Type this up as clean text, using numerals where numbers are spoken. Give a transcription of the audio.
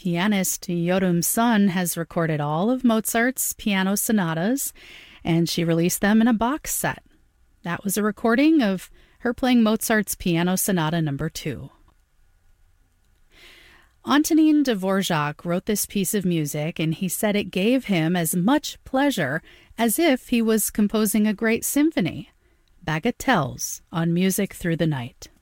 Pianist Yorum Sun has recorded all of Mozart's piano sonatas, and she released them in a box set. That was a recording of her playing Mozart's Piano Sonata No. 2. Antonin Dvorak wrote this piece of music, and he said it gave him as much pleasure as if he was composing a great symphony. Bagatelles on Music Through the Night.